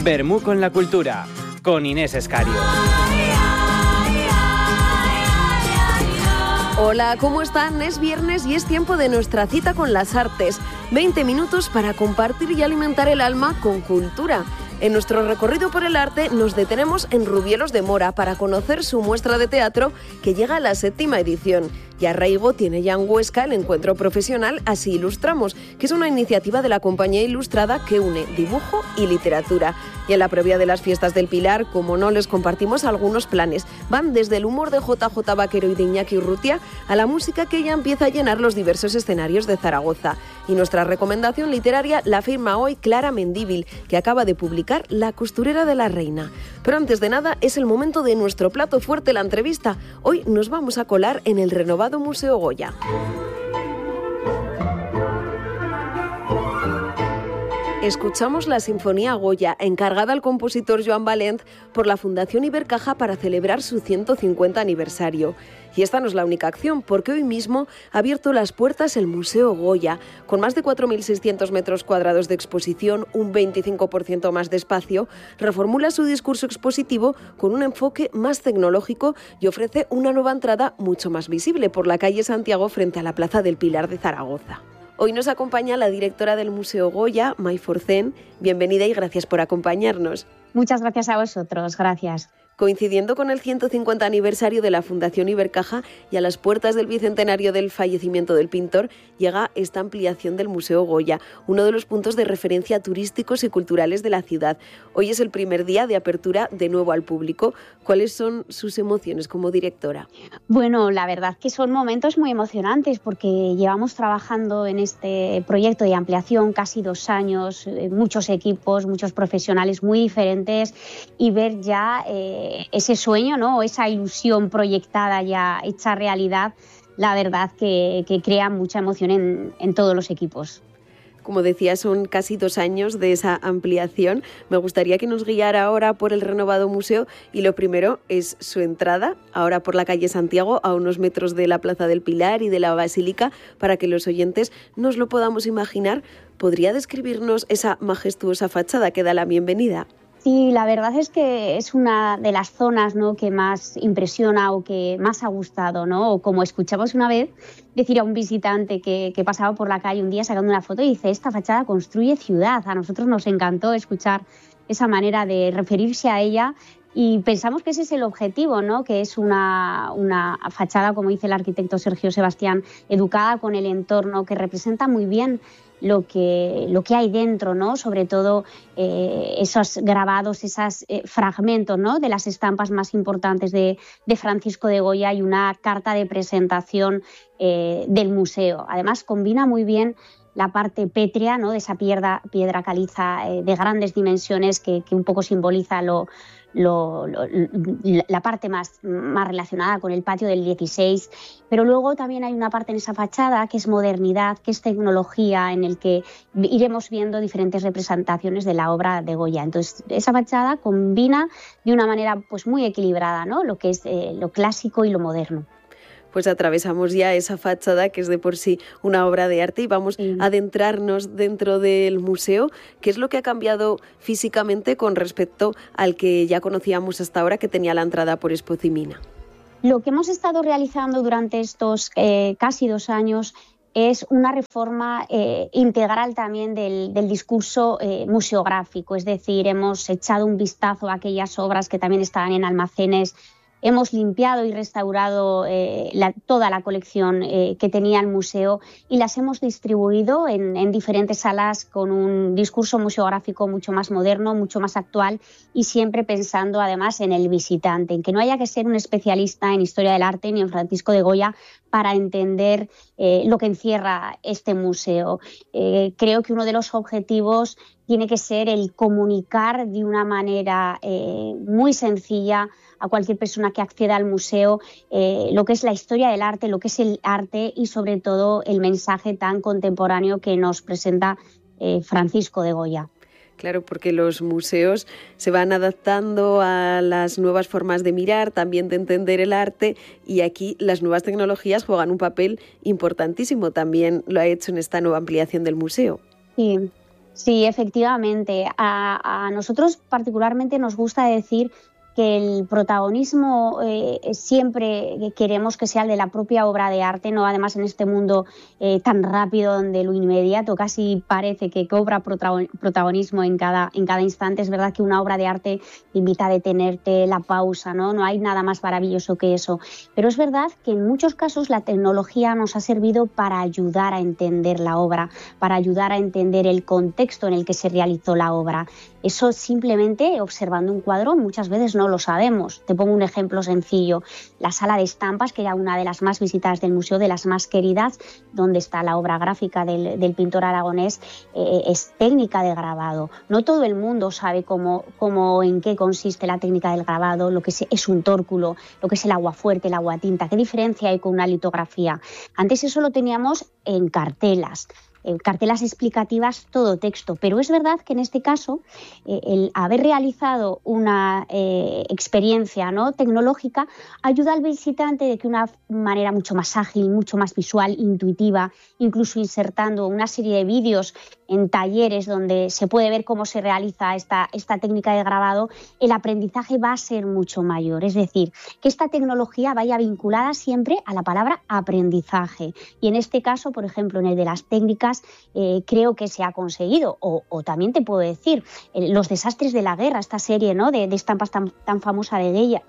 Vermú con la cultura, con Inés Escario. Hola, ¿cómo están? Es viernes y es tiempo de nuestra cita con las artes. 20 minutos para compartir y alimentar el alma con cultura. En nuestro recorrido por el arte nos detenemos en Rubielos de Mora para conocer su muestra de teatro que llega a la 7ª edición. Y arraigo tiene ya en Huesca el encuentro profesional Así Ilustramos, que es una iniciativa de la Compañía Ilustrada que une dibujo y literatura. Y en la previa de las fiestas del Pilar, como no, les compartimos algunos planes. Van desde el humor de JJ Vaquero y de Iñaki Urrutia a la música que ya empieza a llenar los diversos escenarios de Zaragoza. Y nuestra recomendación literaria la firma hoy Clara Mendívil, que acaba de publicar La costurera de la reina. Pero antes de nada, es el momento de nuestro plato fuerte, la entrevista. Hoy nos vamos a colar en el renovado Museo Goya. Escuchamos la Sinfonía Goya, encargada al compositor Joan Valent por la Fundación Ibercaja para celebrar su 150 aniversario. Y esta no es la única acción, porque hoy mismo ha abierto las puertas el Museo Goya, con más de 4.600 metros cuadrados de exposición, un 25% más de espacio, reformula su discurso expositivo con un enfoque más tecnológico y ofrece una nueva entrada mucho más visible por la calle Santiago frente a la Plaza del Pilar de Zaragoza. Hoy nos acompaña la directora del Museo Goya, May Forcén. Bienvenida y gracias por acompañarnos. Muchas gracias a vosotros, gracias. Coincidiendo con el 150 aniversario de la Fundación Ibercaja y a las puertas del bicentenario del fallecimiento del pintor, llega esta ampliación del Museo Goya, uno de los puntos de referencia turísticos y culturales de la ciudad. Hoy es el primer día de apertura de nuevo al público. ¿Cuáles son sus emociones como directora? Bueno, la verdad que son momentos muy emocionantes porque llevamos trabajando en este proyecto de ampliación casi 2 años, muchos equipos, muchos profesionales muy diferentes, y ver ya ese sueño, ¿no? Esa ilusión proyectada ya hecha realidad, la verdad que crea mucha emoción en todos los equipos. Como decía, son casi 2 años de esa ampliación. Me gustaría que nos guiara ahora por el renovado museo y lo primero es su entrada, ahora por la calle Santiago, a unos metros de la Plaza del Pilar y de la Basílica, para que los oyentes nos lo podamos imaginar. ¿Podría describirnos esa majestuosa fachada que da la bienvenida? Sí, la verdad es que es una de las zonas, ¿no?, que más impresiona o que más ha gustado, ¿no? O como escuchamos una vez decir a un visitante que pasaba por la calle un día sacando una foto y dice: esta fachada construye ciudad. A nosotros nos encantó escuchar esa manera de referirse a ella y pensamos que ese es el objetivo, ¿no?, que es una fachada, como dice el arquitecto Sergio Sebastián, educada con el entorno, que representa muy bien lo que hay dentro, ¿no? Sobre todo esos grabados, esos fragmentos, ¿no?, de las estampas más importantes de Francisco de Goya y una carta de presentación del museo. Además, combina muy bien la parte pétrea, ¿no?, de esa piedra caliza de grandes dimensiones que un poco simboliza la parte más relacionada con el patio del 16, pero luego también hay una parte en esa fachada que es modernidad, que es tecnología, en el que iremos viendo diferentes representaciones de la obra de Goya. Entonces, esa fachada combina de una manera pues muy equilibrada, ¿no?, lo que es lo clásico y lo moderno. Pues atravesamos ya esa fachada que es de por sí una obra de arte y vamos a adentrarnos dentro del museo. ¿Qué es lo que ha cambiado físicamente con respecto al que ya conocíamos hasta ahora, que tenía la entrada por Espocimina? Lo que hemos estado realizando durante estos casi 2 años es una reforma integral también del discurso museográfico, es decir, hemos echado un vistazo a aquellas obras que también estaban en almacenes. Hemos limpiado y restaurado toda la colección que tenía el museo y las hemos distribuido en diferentes salas con un discurso museográfico mucho más moderno, mucho más actual y siempre pensando además en el visitante, en que no haya que ser un especialista en historia del arte ni en Francisco de Goya para entender lo que encierra este museo. Creo que uno de los objetivos tiene que ser el comunicar de una manera muy sencilla a cualquier persona que acceda al museo lo que es la historia del arte, lo que es el arte y sobre todo el mensaje tan contemporáneo que nos presenta Francisco de Goya. Claro, porque los museos se van adaptando a las nuevas formas de mirar, también de entender el arte, y aquí las nuevas tecnologías juegan un papel importantísimo. También lo ha hecho en esta nueva ampliación del museo. Sí, efectivamente. A nosotros particularmente nos gusta decir que el protagonismo siempre queremos que sea el de la propia obra de arte, ¿no? Además, en este mundo tan rápido, donde lo inmediato casi parece que cobra protagonismo en cada instante, es verdad que una obra de arte te invita a detenerte, la pausa, ¿no? No hay nada más maravilloso que eso. Pero es verdad que en muchos casos la tecnología nos ha servido para ayudar a entender la obra, para ayudar a entender el contexto en el que se realizó la obra. Eso simplemente observando un cuadro muchas veces no lo sabemos. Te pongo un ejemplo sencillo. La sala de estampas, que era una de las más visitadas del museo, de las más queridas, donde está la obra gráfica del pintor aragonés, es técnica de grabado. No todo el mundo sabe cómo en qué consiste la técnica del grabado, lo que es un tórculo, lo que es el aguafuerte, el aguatinta. ¿Qué diferencia hay con una litografía? Antes eso lo teníamos en cartelas explicativas, todo texto, pero es verdad que en este caso el haber realizado una experiencia, ¿no?, tecnológica ayuda al visitante de que una manera mucho más ágil, mucho más visual, intuitiva, incluso insertando una serie de vídeos en talleres donde se puede ver cómo se realiza esta técnica de grabado, el aprendizaje va a ser mucho mayor. Es decir, que esta tecnología vaya vinculada siempre a la palabra aprendizaje. Y en este caso, por ejemplo, en el de las técnicas, creo que se ha conseguido. O también te puedo decir, Los desastres de la guerra, esta serie, ¿no?, de estampas tan famosa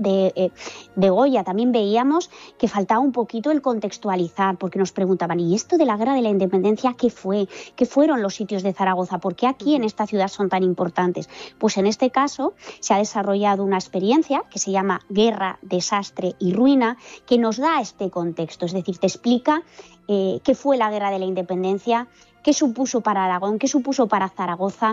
de Goya, también veíamos que faltaba un poquito el contextualizar, porque nos preguntaban, ¿y esto de la guerra de la independencia qué fue? ¿Qué fueron los sitios de Zaragoza? ¿Por qué aquí en esta ciudad son tan importantes? Pues en este caso se ha desarrollado una experiencia que se llama Guerra, Desastre y Ruina, que nos da este contexto, es decir, te explica qué fue la Guerra de la Independencia, qué supuso para Aragón, qué supuso para Zaragoza,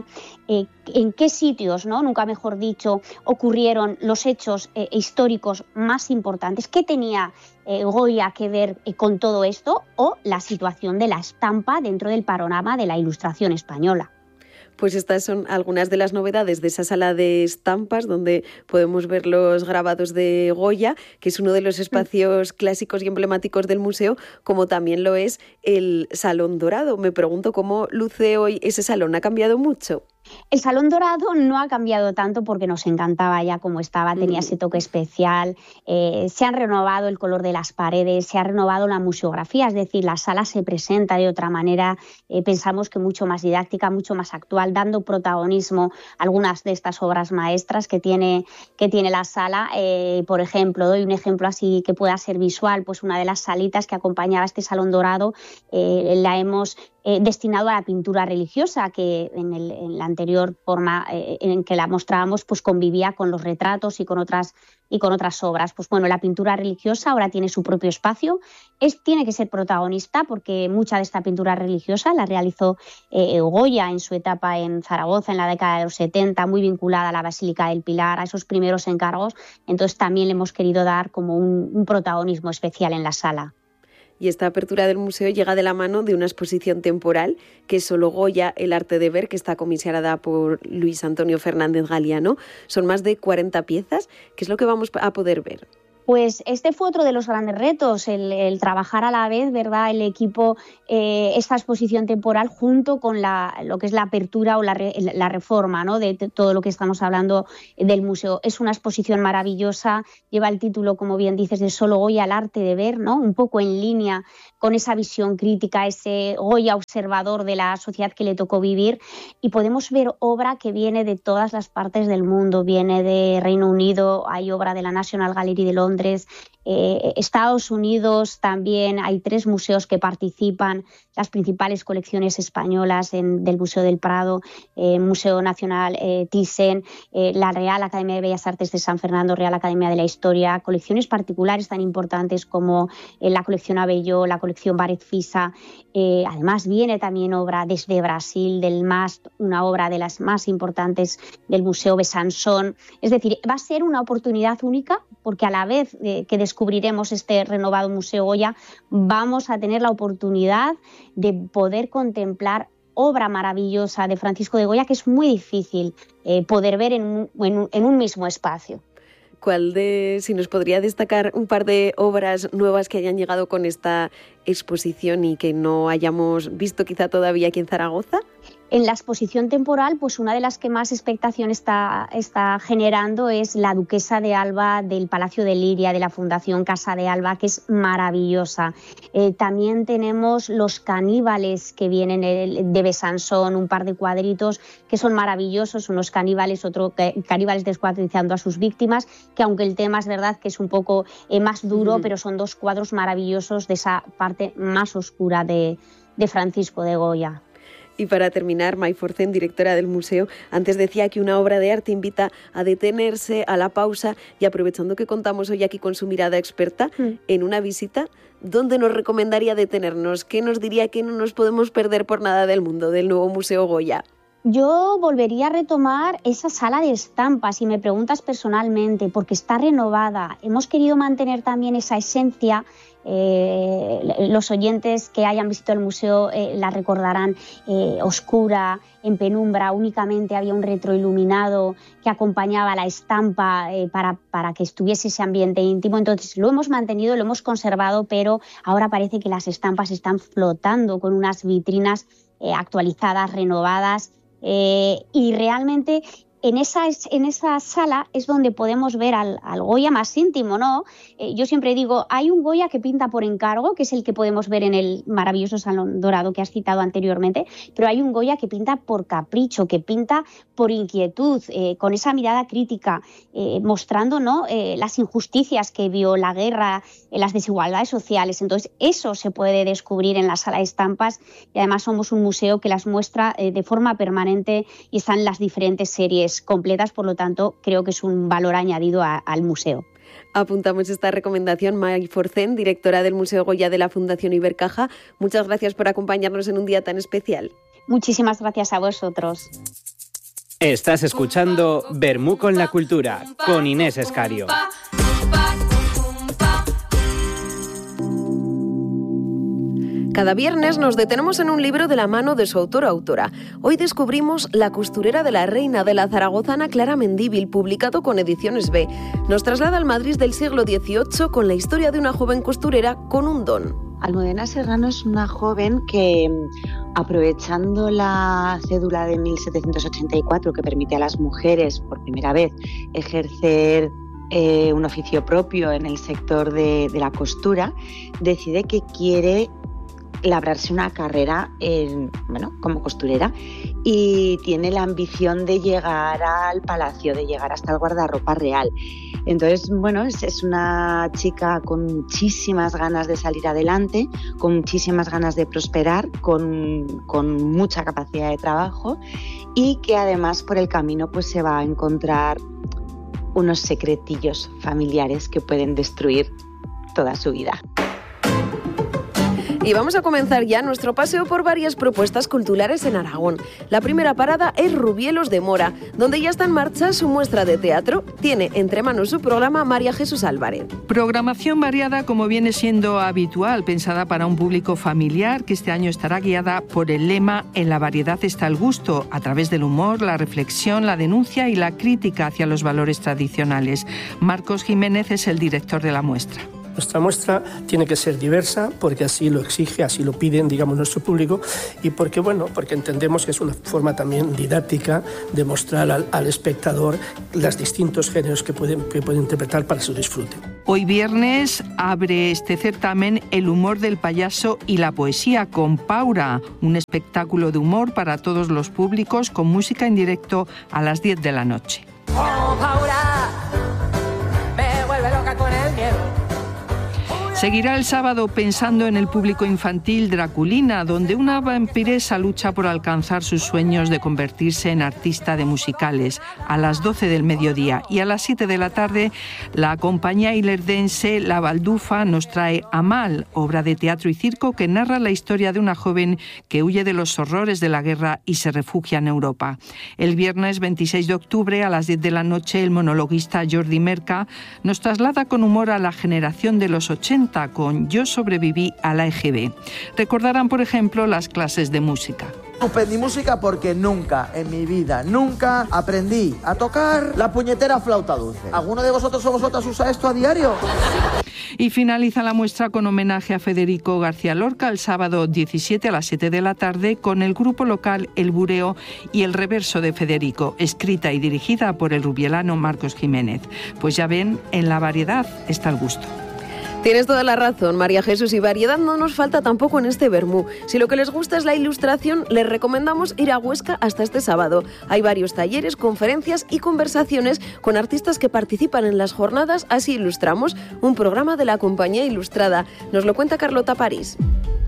en qué sitios, ¿no?, nunca mejor dicho, ocurrieron los hechos históricos más importantes, qué tenía Goya que ver con todo esto, o la situación de la estampa dentro del panorama de la Ilustración española. Pues estas son algunas de las novedades de esa sala de estampas donde podemos ver los grabados de Goya, que es uno de los espacios clásicos y emblemáticos del museo, como también lo es el Salón Dorado. Me pregunto cómo luce hoy ese salón. ¿Ha cambiado mucho? El Salón Dorado no ha cambiado tanto porque nos encantaba ya como estaba, tenía ese toque especial, se han renovado el color de las paredes, se ha renovado la museografía, es decir, la sala se presenta de otra manera, pensamos que mucho más didáctica, mucho más actual, dando protagonismo a algunas de estas obras maestras que tiene la sala. Por ejemplo, doy un ejemplo así que pueda ser visual, pues una de las salitas que acompañaba este Salón Dorado la hemos destinado a la pintura religiosa, que en la anterior forma en que la mostrábamos pues convivía con los retratos y con otras obras. Pues bueno, la pintura religiosa ahora tiene su propio espacio, tiene que ser protagonista porque mucha de esta pintura religiosa la realizó Goya en su etapa en Zaragoza en la década de los 70, muy vinculada a la Basílica del Pilar, a esos primeros encargos, entonces también le hemos querido dar como un protagonismo especial en la sala. Y esta apertura del museo llega de la mano de una exposición temporal que es Solo Goya, el arte de ver, que está comisariada por Luis Antonio Fernández Galiano. Son más de 40 piezas. ¿Qué es lo que vamos a poder ver? Pues este fue otro de los grandes retos, el trabajar a la vez, ¿verdad?, el equipo, esta exposición temporal junto con lo que es la apertura o la reforma, ¿no?, de todo lo que estamos hablando del museo. Es una exposición maravillosa, lleva el título, como bien dices, de Solo Goya, el arte de ver, ¿no?, un poco en línea con esa visión crítica, ese Goya observador de la sociedad que le tocó vivir, y podemos ver obra que viene de todas las partes del mundo, viene de Reino Unido, hay obra de la National Gallery de Londres, Estados Unidos también, hay 3 museos que participan, las principales colecciones españolas del Museo del Prado, Museo Nacional Thyssen, la Real Academia de Bellas Artes de San Fernando, Real Academia de la Historia, colecciones particulares tan importantes como la colección Abelló, la colección Baret Fisa. Además viene también obra desde Brasil, del MAST, una obra de las más importantes del Museo Besançon. Es decir, va a ser una oportunidad única porque a la vez que descubriremos este renovado Museo Goya, vamos a tener la oportunidad de poder contemplar obra maravillosa de Francisco de Goya, que es muy difícil poder ver en un mismo espacio. Si nos podría destacar un par de obras nuevas que hayan llegado con esta exposición y que no hayamos visto quizá todavía aquí en Zaragoza? En la exposición temporal, pues una de las que más expectación está generando es la Duquesa de Alba del Palacio de Liria, de la Fundación Casa de Alba, que es maravillosa. También tenemos Los caníbales, que vienen de Besançon, un par de cuadritos que son maravillosos, unos caníbales, caníbales descuartizando a sus víctimas, que aunque el tema es verdad que es un poco más duro, pero son dos cuadros maravillosos de esa parte más oscura de Francisco de Goya. Y para terminar, May Forcén, directora del museo, antes decía que una obra de arte invita a detenerse, a la pausa, y aprovechando que contamos hoy aquí con su mirada experta, en una visita, ¿dónde nos recomendaría detenernos? ¿Qué nos diría que no nos podemos perder por nada del mundo del nuevo Museo Goya? Yo volvería a retomar esa sala de estampas, si me preguntas personalmente, porque está renovada. Hemos querido mantener también esa esencia. Los oyentes que hayan visitado el museo la recordarán oscura, en penumbra, únicamente había un retroiluminado que acompañaba la estampa para que estuviese ese ambiente íntimo. Entonces lo hemos mantenido, lo hemos conservado, pero ahora parece que las estampas están flotando con unas vitrinas actualizadas, renovadas, y realmente en esa sala es donde podemos ver al Goya más íntimo, ¿no? Yo siempre digo, hay un Goya que pinta por encargo, que es el que podemos ver en el maravilloso Salón Dorado que has citado anteriormente, pero hay un Goya que pinta por capricho, que pinta por inquietud, con esa mirada crítica, mostrando, ¿no?, las injusticias que vio, la guerra, las desigualdades sociales. Entonces, eso se puede descubrir en la sala de estampas, y además somos un museo que las muestra de forma permanente y están las diferentes series completas, por lo tanto creo que es un valor añadido al museo. Apuntamos esta recomendación. May Forcén, directora del Museo Goya de la Fundación Ibercaja, muchas gracias por acompañarnos en un día tan especial. Muchísimas gracias a vosotros. Estás escuchando Vermú con la Cultura, con Inés Escario. Cada viernes nos detenemos en un libro de la mano de su autor o autora. Hoy descubrimos La costurera de la reina, de la zaragozana Clara Mendívil, publicado con Ediciones B. Nos traslada al Madrid del siglo XVIII con la historia de una joven costurera con un don. Almudena Serrano es una joven que, aprovechando la cédula de 1784 que permite a las mujeres por primera vez ejercer un oficio propio en el sector de la costura, decide que quiere labrarse una carrera como costurera, y tiene la ambición de llegar al palacio, de llegar hasta el guardarropa real. Entonces, es una chica con muchísimas ganas de salir adelante, con muchísimas ganas de prosperar, con mucha capacidad de trabajo, y que además por el camino pues se va a encontrar unos secretillos familiares que pueden destruir toda su vida. Y vamos a comenzar ya nuestro paseo por varias propuestas culturales en Aragón. La primera parada es Rubielos de Mora, donde ya está en marcha su muestra de teatro. Tiene entre manos su programa María Jesús Álvarez. Programación variada, como viene siendo habitual, pensada para un público familiar, que este año estará guiada por el lema "En la variedad está el gusto", a través del humor, la reflexión, la denuncia y la crítica hacia los valores tradicionales. Marcos Jiménez es el director de la muestra. Nuestra muestra tiene que ser diversa porque así lo exige, así lo piden, nuestro público, y porque entendemos que es una forma también didáctica de mostrar al espectador los distintos géneros que pueden interpretar para su disfrute. Hoy viernes abre este certamen El humor del payaso y la poesía con Paura, un espectáculo de humor para todos los públicos con música en directo a las 10 de la noche. Oh, Paura, me vuelve loca con el miedo. Seguirá el sábado pensando en el público infantil Draculina, donde una vampiresa lucha por alcanzar sus sueños de convertirse en artista de musicales, a las 12 del mediodía. Y a las 7 de la tarde, la compañía ilerdense La Baldufa nos trae Amal, obra de teatro y circo que narra la historia de una joven que huye de los horrores de la guerra y se refugia en Europa. El viernes 26 de octubre, a las 10 de la noche, el monologuista Jordi Merca nos traslada con humor a la generación de los 80, con Yo sobreviví a la EGB. Recordarán, por ejemplo, las clases de música. Suspendí música porque nunca en mi vida, nunca aprendí a tocar la puñetera flauta dulce. ¿Alguno de vosotros o vosotras usa esto a diario? Y finaliza la muestra con homenaje a Federico García Lorca el sábado 17 a las 7 de la tarde con el grupo local El Bureo y El Reverso de Federico, escrita y dirigida por el rubielano Marcos Jiménez. Pues ya ven, en la variedad está el gusto. Tienes toda la razón, María Jesús, y variedad no nos falta tampoco en este Bermú. Si lo que les gusta es la ilustración, les recomendamos ir a Huesca hasta este sábado. Hay varios talleres, conferencias y conversaciones con artistas que participan en las jornadas Así Ilustramos, un programa de la Compañía Ilustrada. Nos lo cuenta Carlota París.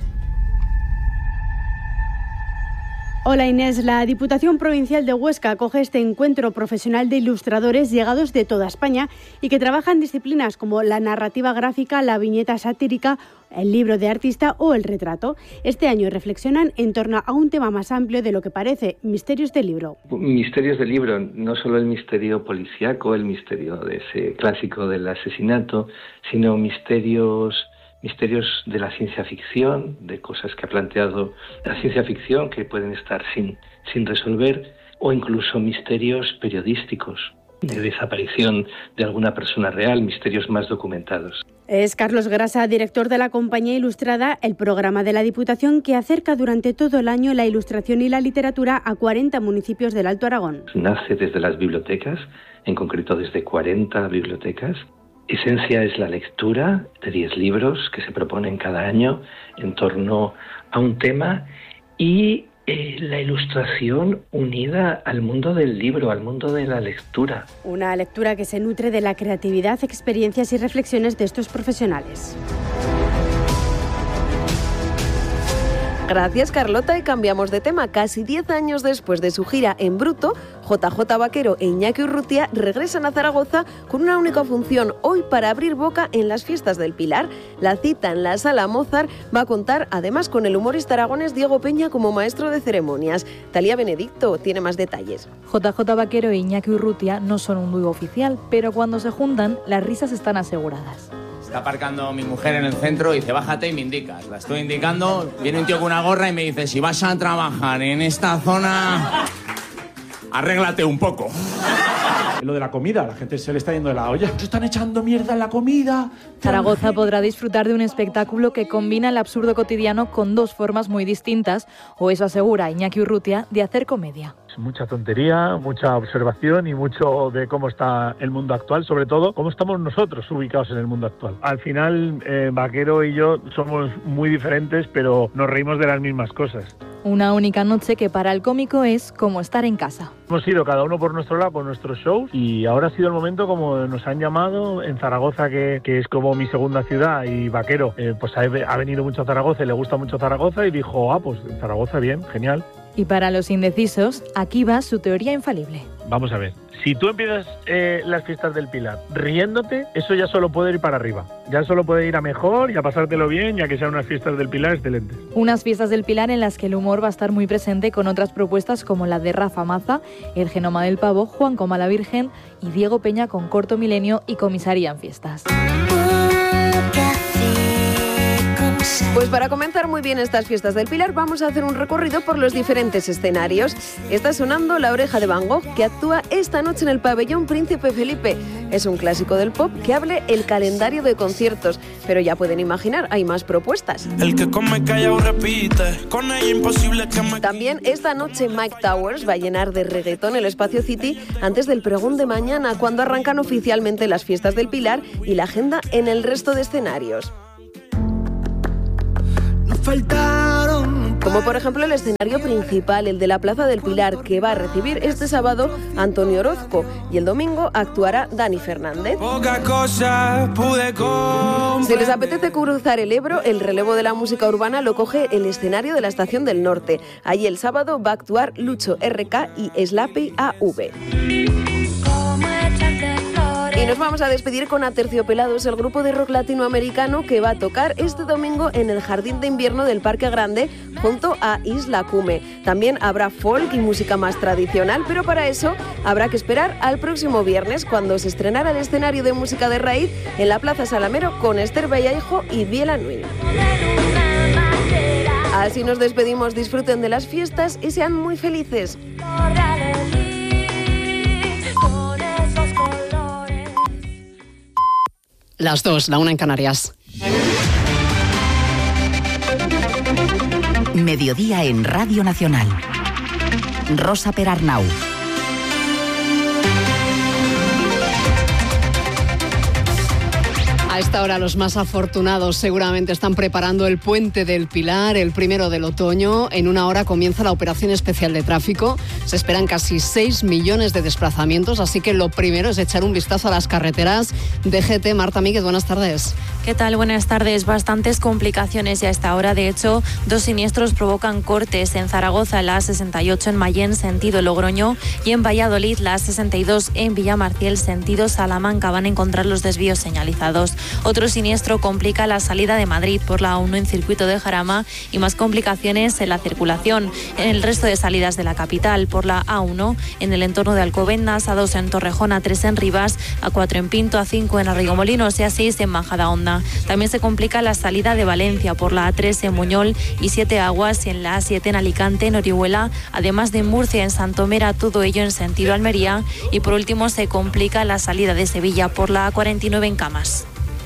Hola Inés, la Diputación Provincial de Huesca acoge este encuentro profesional de ilustradores llegados de toda España y que trabajan disciplinas como la narrativa gráfica, la viñeta satírica, el libro de artista o el retrato. Este año reflexionan en torno a un tema más amplio de lo que parece, misterios del libro. Misterios del libro, no solo el misterio policíaco, el misterio de ese clásico del asesinato, sino misterios de la ciencia ficción, de cosas que ha planteado la ciencia ficción que pueden estar sin resolver, o incluso misterios periodísticos, de desaparición de alguna persona real, misterios más documentados. Es Carlos Grasa, director de la Compañía Ilustrada, el programa de la Diputación que acerca durante todo el año la ilustración y la literatura a 40 municipios del Alto Aragón. Nace desde las bibliotecas, en concreto desde 40 bibliotecas. Esencia es la lectura de 10 libros que se proponen cada año en torno a un tema y la ilustración unida al mundo del libro, al mundo de la lectura. Una lectura que se nutre de la creatividad, experiencias y reflexiones de estos profesionales. Gracias, Carlota, y cambiamos de tema. Casi 10 años después de su gira en Bruto, JJ Vaquero e Iñaki Urrutia regresan a Zaragoza con una única función, hoy para abrir boca en las fiestas del Pilar. La cita en la Sala Mozart va a contar además con el humorista aragonés Diego Peña como maestro de ceremonias. Talía Benedicto tiene más detalles. JJ Vaquero e Iñaki Urrutia no son un dúo oficial, pero cuando se juntan, las risas están aseguradas. Está aparcando mi mujer en el centro y dice, bájate y me indicas. La estoy indicando, viene un tío con una gorra y me dice, si vas a trabajar en esta zona, arréglate un poco. Lo de la comida, la gente se le está yendo de la olla. Se están echando mierda en la comida. Zaragoza podrá disfrutar de un espectáculo que combina el absurdo cotidiano con dos formas muy distintas, o eso asegura Iñaki Urrutia, de hacer comedia. Mucha tontería, mucha observación y mucho de cómo está el mundo actual, sobre todo cómo estamos nosotros ubicados en el mundo actual. Al final, Vaquero y yo somos muy diferentes, pero nos reímos de las mismas cosas. Una única noche que para el cómico es como estar en casa. Hemos ido cada uno por nuestro lado, por nuestros shows, y ahora ha sido el momento como nos han llamado en Zaragoza, que es como mi segunda ciudad, y Vaquero pues ha venido mucho a Zaragoza y le gusta mucho Zaragoza y dijo, pues en Zaragoza bien, genial. Y para los indecisos, aquí va su teoría infalible. Vamos a ver, si tú empiezas las fiestas del Pilar riéndote, eso ya solo puede ir para arriba. Ya solo puede ir a mejor y a pasártelo bien, ya que sean unas fiestas del Pilar excelentes. Unas fiestas del Pilar en las que el humor va a estar muy presente con otras propuestas como la de Rafa Maza, El Genoma del Pavo, Juan Coma la Virgen y Diego Peña con Corto Milenio y Comisaría en Fiestas. Pues para comenzar muy bien estas fiestas del Pilar vamos a hacer un recorrido por los diferentes escenarios. Está sonando La Oreja de Van Gogh, que actúa esta noche en el Pabellón Príncipe Felipe. Es un clásico del pop que abre el calendario de conciertos, pero ya pueden imaginar, hay más propuestas. El que come callado repite, con ella imposible que me... También esta noche Mike Towers va a llenar de reggaetón el Espacio City antes del pregón de mañana, cuando arrancan oficialmente las fiestas del Pilar y la agenda en el resto de escenarios. Como por ejemplo el escenario principal, el de la Plaza del Pilar, que va a recibir este sábado Antonio Orozco, y el domingo actuará Dani Fernández. Si les apetece cruzar el Ebro, el relevo de la música urbana lo coge el escenario de la Estación del Norte. Allí el sábado va a actuar Lucho RK y Slappy AV. Y nos vamos a despedir con Aterciopelados, el grupo de rock latinoamericano que va a tocar este domingo en el Jardín de Invierno del Parque Grande junto a Isla Cume. También habrá folk y música más tradicional, pero para eso habrá que esperar al próximo viernes, cuando se estrenará el escenario de música de raíz en la Plaza Salamero con Esther Vallejo y Biela Nui. Así nos despedimos, disfruten de las fiestas y sean muy felices. Las 2, la 1 en Canarias. Mediodía en Radio Nacional. Rosa Perarnau. A esta hora los más afortunados seguramente están preparando el Puente del Pilar, el primero del otoño. En una hora comienza la operación especial de tráfico. Se esperan casi 6 millones de desplazamientos, así que lo primero es echar un vistazo a las carreteras. DGT, Marta Míguez, buenas tardes. ¿Qué tal? Buenas tardes. Bastantes complicaciones ya a esta hora. De hecho, 2 siniestros provocan cortes en Zaragoza, la A68 en Mayén, sentido Logroño, y en Valladolid, la A62 en Villamarciel, sentido Salamanca. Van a encontrar los desvíos señalizados. Otro siniestro complica la salida de Madrid por la A1 en circuito de Jarama y más complicaciones en la circulación en el resto de salidas de la capital, por la A1 en el entorno de Alcobendas, A2 en Torrejón, A3 en Rivas, A4 en Pinto, A5 en Arrigomolinos y A6 en Majadahonda. También se complica la salida de Valencia por la A3 en Muñol y 7 Aguas, y en la A7 en Alicante, en Orihuela, además de Murcia, en Santomera, todo ello en sentido Almería. Y por último se complica la salida de Sevilla por la A49 en Camas.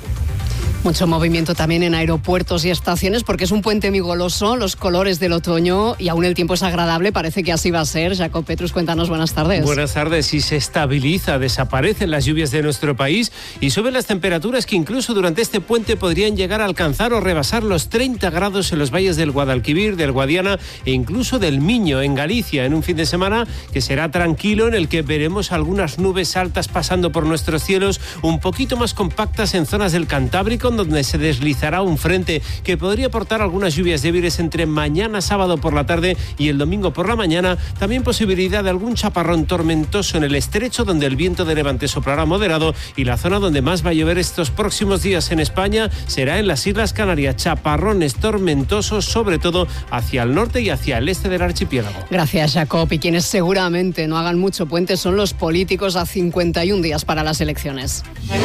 Mucho movimiento también en aeropuertos y estaciones porque es un puente muy goloso, los colores del otoño y aún el tiempo es agradable, parece que así va a ser. Jacob Petrus, cuéntanos, buenas tardes. Buenas tardes. Y se estabiliza, desaparecen las lluvias de nuestro país y suben las temperaturas que incluso durante este puente podrían llegar a alcanzar o rebasar los 30 grados en los valles del Guadalquivir, del Guadiana e incluso del Miño en Galicia, en un fin de semana que será tranquilo, en el que veremos algunas nubes altas pasando por nuestros cielos, un poquito más compactas en zonas del Cantábrico, donde se deslizará un frente que podría aportar algunas lluvias débiles entre mañana sábado por la tarde y el domingo por la mañana. También posibilidad de algún chaparrón tormentoso en el estrecho, donde el viento de levante soplará moderado, y la zona donde más va a llover estos próximos días en España será en las Islas Canarias. Chaparrones tormentosos, sobre todo hacia el norte y hacia el este del archipiélago. Gracias, Jacob. Y quienes seguramente no hagan mucho puente son los políticos a 51 días para las elecciones.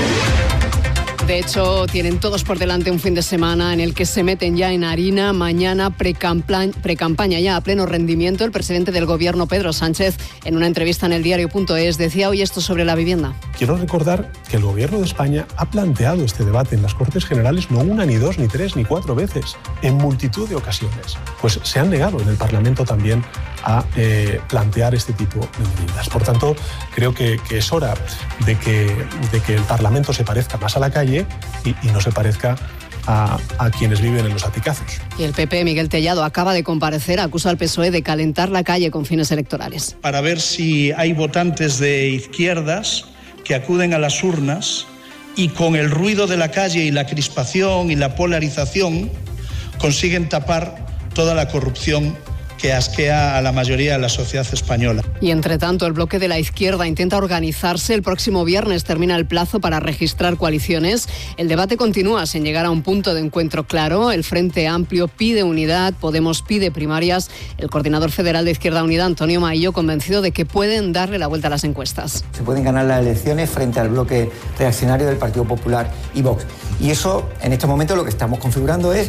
De hecho, tienen todos por delante un fin de semana en el que se meten ya en harina. Mañana precampaña ya a pleno rendimiento. El presidente del gobierno, Pedro Sánchez, en una entrevista en el diario.es, decía hoy esto sobre la vivienda. Quiero recordar que el gobierno de España ha planteado este debate en las Cortes Generales no una, ni dos, ni tres, ni cuatro veces, en multitud de ocasiones. Pues se han negado en el Parlamento también a plantear este tipo de medidas. Por tanto, creo que es hora de que el Parlamento se parezca más a la calle y no se parezca a quienes viven en los aticazos. Y el PP, Miguel Tellado, acaba de comparecer, acusa al PSOE de calentar la calle con fines electorales. Para ver si hay votantes de izquierdas que acuden a las urnas y con el ruido de la calle y la crispación y la polarización consiguen tapar toda la corrupción que asquea a la mayoría de la sociedad española. Y entre tanto, el bloque de la izquierda intenta organizarse. El próximo viernes termina el plazo para registrar coaliciones. El debate continúa sin llegar a un punto de encuentro claro. El Frente Amplio pide unidad, Podemos pide primarias. El coordinador federal de Izquierda Unida, Antonio Maillo, convencido de que pueden darle la vuelta a las encuestas. Se pueden ganar las elecciones frente al bloque reaccionario del Partido Popular y Vox. Y eso, en este momento, lo que estamos configurando es,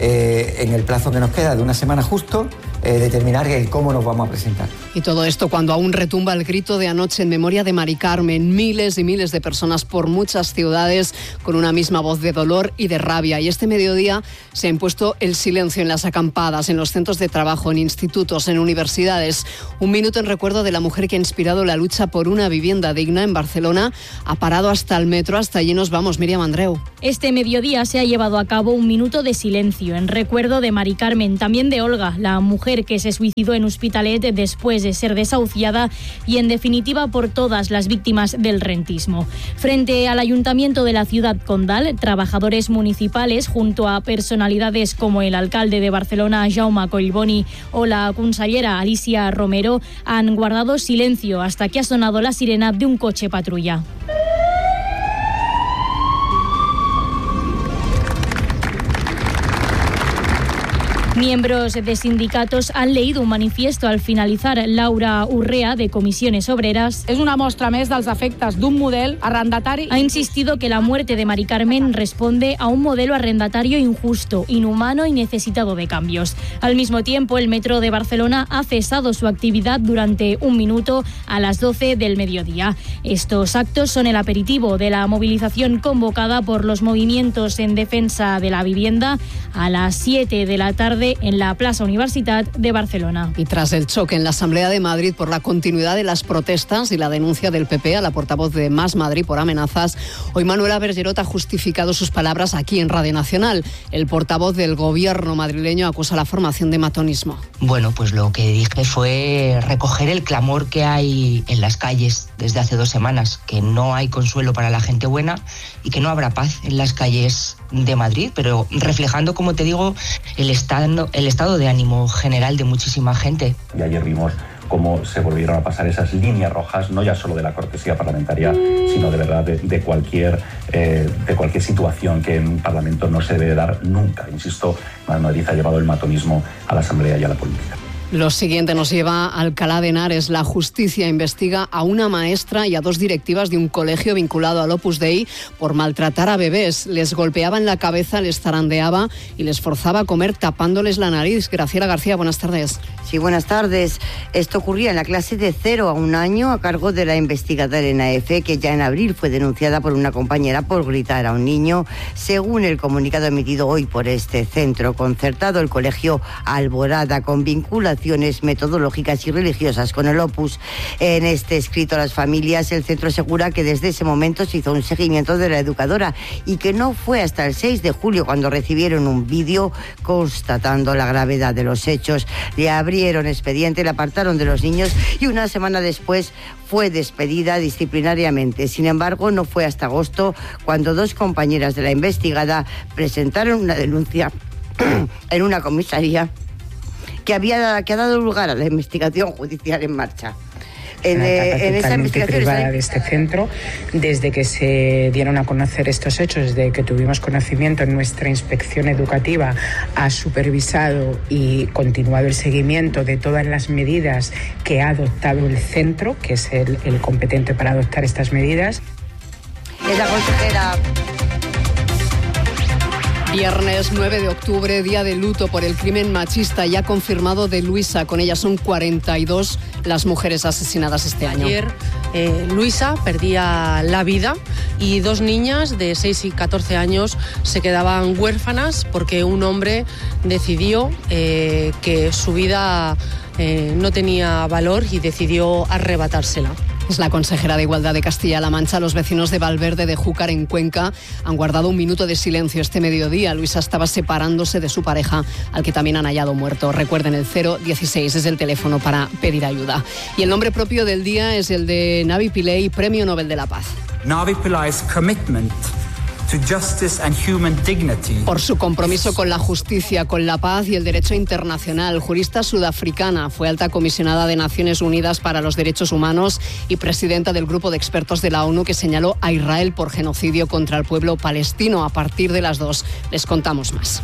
en el plazo que nos queda de una semana justo, determinar cómo nos vamos a presentar. Y todo esto cuando aún retumba el grito de anoche en memoria de Mari Carmen. Miles y miles de personas por muchas ciudades con una misma voz de dolor y de rabia. Y este mediodía se ha impuesto el silencio en las acampadas, en los centros de trabajo, en institutos, en universidades. Un minuto en recuerdo de la mujer que ha inspirado la lucha por una vivienda digna en Barcelona. Ha parado hasta el metro. Hasta allí nos vamos, Miriam Andreu. Este mediodía se ha llevado a cabo un minuto de silencio en recuerdo de Mari Carmen, también de Olga, la mujer que se suicidó en Hospitalet después de ser desahuciada, y en definitiva por todas las víctimas del rentismo. Frente al Ayuntamiento de la ciudad condal, trabajadores municipales junto a personalidades como el alcalde de Barcelona, Jaume Collboni, o la consellera Alicia Romero han guardado silencio hasta que ha sonado la sirena de un coche patrulla. Miembros de sindicatos han leído un manifiesto al finalizar. Laura Urrea, de Comisiones Obreras, és una mostra més dels efectes d'un model arrendatari. Ha insistido que la muerte de Mari Carmen responde a un modelo arrendatario injusto, inhumano y necesitado de cambios. Al mismo tiempo, el Metro de Barcelona ha cesado su actividad durante un minuto a las 12 del mediodía. Estos actos son el aperitivo de la movilización convocada por los movimientos en defensa de la vivienda a las 7 de la tarde en la Plaza Universitat de Barcelona. Y tras el choque en la Asamblea de Madrid por la continuidad de las protestas y la denuncia del PP a la portavoz de Más Madrid por amenazas, hoy Manuela Bergerot ha justificado sus palabras aquí en Radio Nacional. El portavoz del gobierno madrileño acusa la formación de matonismo. Bueno, pues lo que dije fue recoger el clamor que hay en las calles desde hace 2 semanas, que no hay consuelo para la gente buena y que no habrá paz en las calles de Madrid, pero reflejando, como te digo, el estado de ánimo general de muchísima gente. Y ayer vimos cómo se volvieron a pasar esas líneas rojas, no ya solo de la cortesía parlamentaria, sino de verdad de cualquier situación que en un parlamento no se debe dar nunca. Insisto, Madrid ha llevado el matonismo a la Asamblea y a la política. Lo siguiente nos lleva a Alcalá de Henares. La justicia investiga a una maestra y a 2 directivas de un colegio vinculado al Opus Dei por maltratar a bebés. Les golpeaba en la cabeza, les zarandeaba y les forzaba a comer tapándoles la nariz. Graciela García, buenas tardes. Sí, buenas tardes. Esto ocurría en la clase de 0 a 1 año a cargo de la investigadora Elena F., que ya en abril fue denunciada por una compañera por gritar a un niño. Según el comunicado emitido hoy por este centro concertado, el colegio Alborada, con vinculaciones metodológicas y religiosas con el Opus. En este escrito a las familias, el centro asegura que desde ese momento se hizo un seguimiento de la educadora y que no fue hasta el 6 de julio cuando recibieron un vídeo constatando la gravedad de los hechos. Le abrieron expediente, le apartaron de los niños y una semana después fue despedida disciplinariamente. Sin embargo, no fue hasta agosto cuando 2 compañeras de la investigada presentaron una denuncia en una comisaría que ha dado lugar a la investigación judicial en marcha. En esa investigación privada de este centro, desde que se dieron a conocer estos hechos, desde que tuvimos conocimiento en nuestra inspección educativa, ha supervisado y continuado el seguimiento de todas las medidas que ha adoptado el centro, que es el competente para adoptar estas medidas. Es la consejera. Viernes 9 de octubre, día de luto por el crimen machista ya confirmado de Luisa. Con ella son 42 las mujeres asesinadas este año. Ayer Luisa perdía la vida y 2 niñas de 6 y 14 años se quedaban huérfanas porque un hombre decidió que su vida no tenía valor y decidió arrebatársela. Es la consejera de Igualdad de Castilla-La Mancha. Los vecinos de Valverde de Júcar, en Cuenca, han guardado un minuto de silencio este mediodía. Luisa estaba separándose de su pareja, al que también han hallado muerto. Recuerden, el 016 es el teléfono para pedir ayuda. Y el nombre propio del día es el de Navi Pillay, Premio Nobel de la Paz. Navi Pillay's commitment to justice and human dignity. Por su compromiso con la justicia, con la paz y el derecho internacional. Jurista sudafricana, fue alta comisionada de Naciones Unidas para los Derechos Humanos y presidenta del grupo de expertos de la ONU que señaló a Israel por genocidio contra el pueblo palestino. A partir de las 2 les contamos más.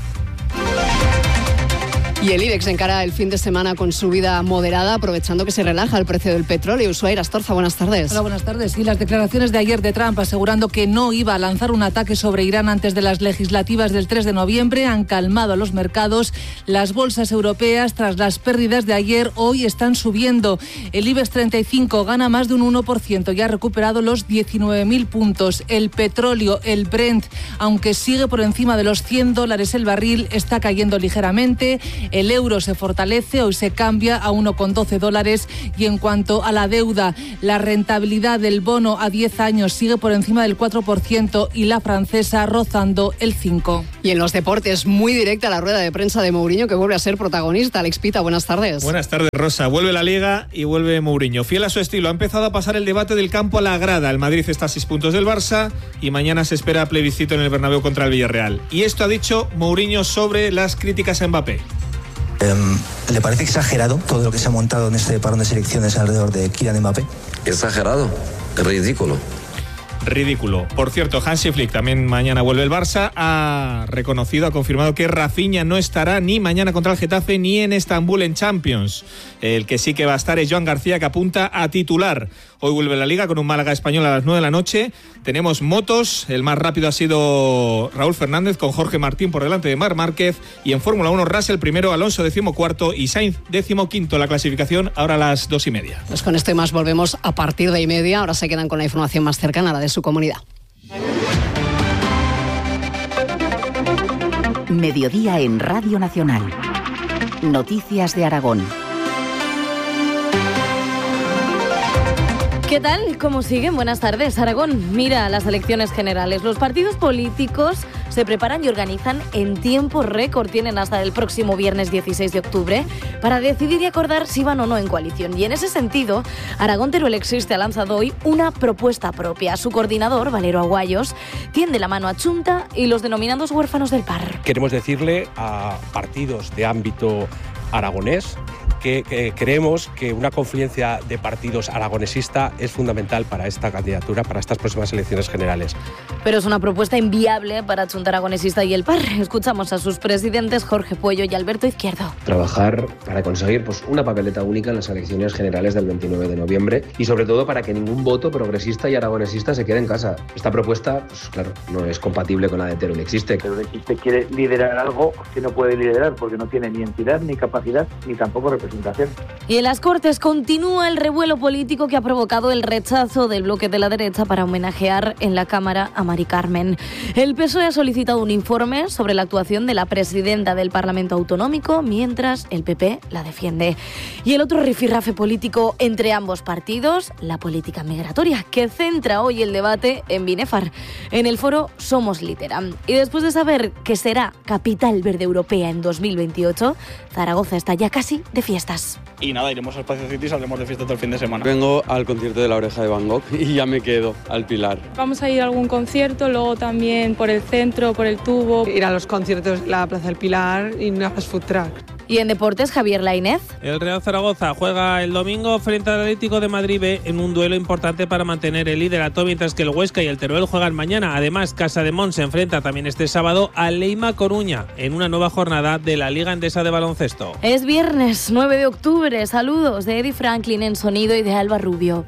Y el IBEX encara el fin de semana con subida moderada, aprovechando que se relaja el precio del petróleo. Ushuaira Astorza, buenas tardes. Hola, buenas tardes. Y las declaraciones de ayer de Trump asegurando que no iba a lanzar un ataque sobre Irán antes de las legislativas del 3 de noviembre han calmado a los mercados. Las bolsas europeas, tras las pérdidas de ayer, hoy están subiendo. El IBEX 35 gana más de un 1% y ha recuperado los 19.000 puntos. El petróleo, el Brent, aunque sigue por encima de los $100 el barril, está cayendo ligeramente. El euro se fortalece, hoy se cambia a $1,12 y en cuanto a la deuda, la rentabilidad del bono a 10 años sigue por encima del 4% y la francesa rozando el 5%. Y en los deportes, muy directa la rueda de prensa de Mourinho, que vuelve a ser protagonista. Alex Pita, buenas tardes. Buenas tardes, Rosa. Vuelve la Liga y vuelve Mourinho. Fiel a su estilo, ha empezado a pasar el debate del campo a la grada. El Madrid está a 6 puntos del Barça y mañana se espera plebiscito en el Bernabéu contra el Villarreal. Y esto ha dicho Mourinho sobre las críticas a Mbappé. ¿Le parece exagerado todo lo que se ha montado en este parón de selecciones alrededor de Kylian Mbappé? Exagerado, ridículo. ridículo. Por cierto, Hansi Flick, también mañana vuelve el Barça, ha confirmado que Rafinha no estará ni mañana contra el Getafe ni en Estambul en Champions. El que sí que va a estar es Joan García, que apunta a titular. Hoy vuelve la Liga con un Málaga Español a las 9 de la noche. Tenemos motos, el más rápido ha sido Raúl Fernández con Jorge Martín por delante de Marc Márquez, y en Fórmula 1 Russell primero, Alonso 14º y Sainz 15º. La clasificación ahora a las 2:30. Pues con esto y más volvemos a partir de 1:30. Ahora se quedan con la información más cercana a la de su comunidad. Mediodía en Radio Nacional. Noticias de Aragón. ¿Qué tal? ¿Cómo siguen? Buenas tardes, Aragón. Mira las elecciones generales. Los partidos políticos se preparan y organizan en tiempo récord. Tienen hasta el próximo viernes 16 de octubre para decidir y acordar si van o no en coalición. Y en ese sentido, Aragón Teruel Existe ha lanzado hoy una propuesta propia. Su coordinador, Valero Aguayos, tiende la mano a Chunta y los denominados huérfanos del PAR. Queremos decirle a partidos de ámbito aragonés que creemos que una confluencia de partidos aragonesista es fundamental para esta candidatura, para estas próximas elecciones generales. Pero es una propuesta inviable para Chunta Aragonesista y el PAR. Escuchamos a sus presidentes Jorge Puello y Alberto Izquierdo. Trabajar para conseguir una papeleta única en las elecciones generales del 29 de noviembre y sobre todo para que ningún voto progresista y aragonesista se quede en casa. Esta propuesta, claro, no es compatible con la de Teruel Existe. Teruel Existe quiere liderar algo que no puede liderar porque no tiene ni entidad, ni capacidad, ni tampoco representación. Y en las Cortes continúa el revuelo político que ha provocado el rechazo del bloque de la derecha para homenajear en la Cámara a Mari Carmen. El PSOE ha solicitado un informe sobre la actuación de la presidenta del Parlamento Autonómico, mientras el PP la defiende. Y el otro rifirrafe político entre ambos partidos, la política migratoria, que centra hoy el debate en Binefar, en el foro Somos Litera. Y después de saber que será capital verde europea en 2028, Zaragoza está ya casi de fiestas. Y nada, iremos a Espacio City y saldremos de fiesta todo el fin de semana. Vengo al concierto de La Oreja de Van Gogh y ya me quedo al Pilar. Vamos a ir a algún concierto, luego también por el centro, por el Tubo. Ir a los conciertos, la Plaza del Pilar y las food trucks. Y en deportes, Javier Lainez. El Real Zaragoza juega el domingo frente al Atlético de Madrid B en un duelo importante para mantener el liderato, mientras que el Huesca y el Teruel juegan mañana. Además, Casademont se enfrenta también este sábado al Leima Coruña en una nueva jornada de la Liga Endesa de Baloncesto. Es viernes 9 de octubre. Saludos de Eddie Franklin en sonido y de Alba Rubio.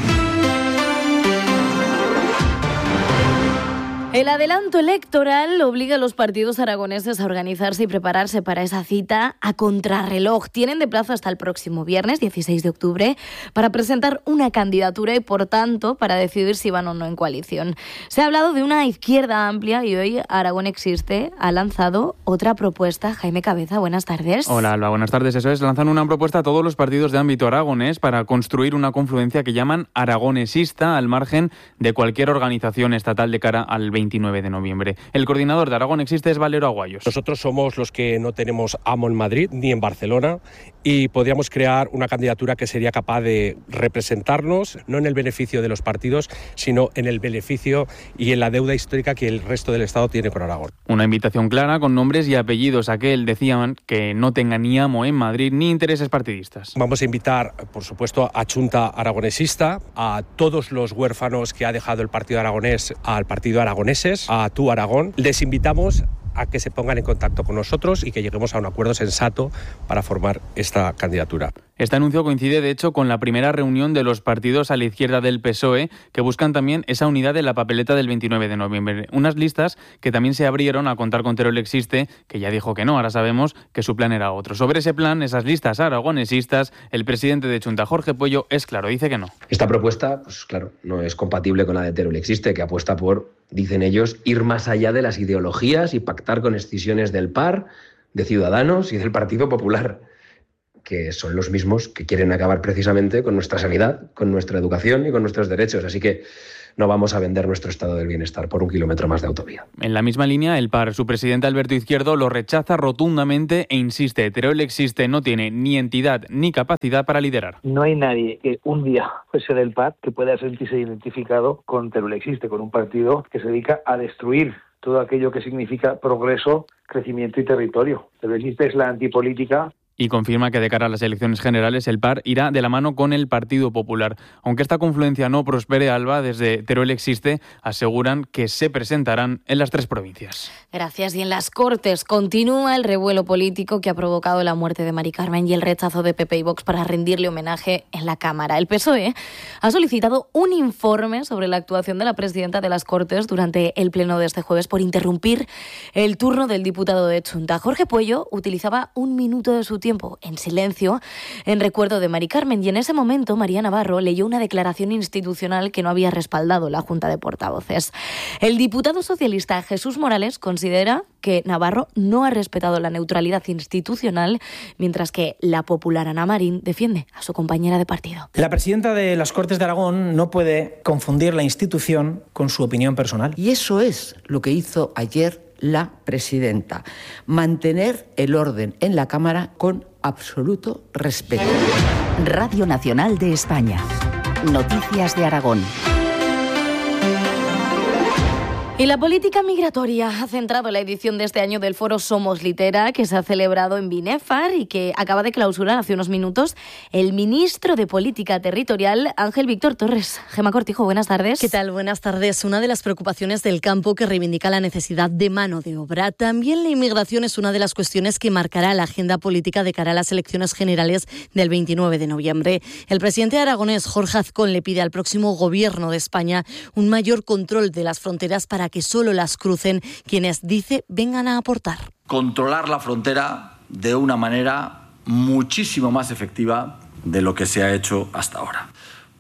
El adelanto electoral obliga a los partidos aragoneses a organizarse y prepararse para esa cita a contrarreloj. Tienen de plazo hasta el próximo viernes, 16 de octubre, para presentar una candidatura y, por tanto, para decidir si van o no en coalición. Se ha hablado de una izquierda amplia y hoy Aragón Existe ha lanzado otra propuesta. Jaime Cabeza, buenas tardes. Hola, Alba, buenas tardes. Eso es, lanzan una propuesta a todos los partidos de ámbito aragonés para construir una confluencia que llaman aragonesista al margen de cualquier organización estatal de cara al 29 de noviembre. El coordinador de Aragón Existe es Valero Aguayos. Nosotros somos los que no tenemos amo en Madrid ni en Barcelona y podríamos crear una candidatura que sería capaz de representarnos, no en el beneficio de los partidos, sino en el beneficio y en la deuda histórica que el resto del Estado tiene con Aragón. Una invitación clara con nombres y apellidos. Aquel decían que no tenga ni amo en Madrid ni intereses partidistas. Vamos a invitar, por supuesto, a Chunta Aragonesista, a todos los huérfanos que ha dejado el Partido Aragonés al Partido Aragoneses, a Tu Aragón. Les invitamos a que se pongan en contacto con nosotros y que lleguemos a un acuerdo sensato para formar esta candidatura. Este anuncio coincide, de hecho, con la primera reunión de los partidos a la izquierda del PSOE, que buscan también esa unidad en la papeleta del 29 de noviembre. Unas listas que también se abrieron a contar con Teruel Existe, que ya dijo que no, ahora sabemos que su plan era otro. Sobre ese plan, esas listas aragonesistas, el presidente de Chunta, Jorge Puello, es claro, dice que no. Esta propuesta, pues claro, no es compatible con la de Teruel Existe, que apuesta por, dicen ellos, ir más allá de las ideologías y pactar con escisiones del PAR, de Ciudadanos y del Partido Popular, que son los mismos que quieren acabar precisamente con nuestra sanidad, con nuestra educación y con nuestros derechos. Así que no vamos a vender nuestro estado del bienestar por un kilómetro más de autovía. En la misma línea, el PAR, su presidente Alberto Izquierdo, lo rechaza rotundamente e insiste: Teruel Existe no tiene ni entidad ni capacidad para liderar. No hay nadie que un día fuese del PAR que pueda sentirse identificado con Teruel Existe, con un partido que se dedica a destruir todo aquello que significa progreso, crecimiento y territorio. Teruel Existe es la antipolítica y confirma que de cara a las elecciones generales el PAR irá de la mano con el Partido Popular. Aunque esta confluencia no prospere, Alba, desde Teruel Existe aseguran que se presentarán en las 3 provincias. Gracias. Y en las Cortes continúa el revuelo político que ha provocado la muerte de Mari Carmen y el rechazo de PP y Vox para rendirle homenaje en la Cámara. El PSOE ha solicitado un informe sobre la actuación de la presidenta de las Cortes durante el pleno de este jueves por interrumpir el turno del diputado de Chunta. Jorge Puello utilizaba 1 minuto de su tiempo en silencio en recuerdo de Mari Carmen y en ese momento María Navarro leyó una declaración institucional que no había respaldado la Junta de Portavoces. El diputado socialista Jesús Morales considera que Navarro no ha respetado la neutralidad institucional, mientras que la popular Ana Marín defiende a su compañera de partido. La presidenta de las Cortes de Aragón no puede confundir la institución con su opinión personal. Y eso es lo que hizo ayer la presidenta, mantener el orden en la Cámara con absoluto respeto. Radio Nacional de España. Noticias de Aragón. Y la política migratoria ha centrado la edición de este año del foro Somos Litera, que se ha celebrado en Binefar y que acaba de clausurar hace unos minutos el ministro de Política Territorial, Ángel Víctor Torres. Gemma Cortijo, buenas tardes. ¿Qué tal? Buenas tardes. Una de las preocupaciones del campo que reivindica la necesidad de mano de obra. También la inmigración es una de las cuestiones que marcará la agenda política de cara a las elecciones generales del 29 de noviembre. El presidente aragonés, Jorge Azcón, le pide al próximo gobierno de España un mayor control de las fronteras para que solo las crucen quienes, dice, vengan a aportar. Controlar la frontera de una manera muchísimo más efectiva de lo que se ha hecho hasta ahora.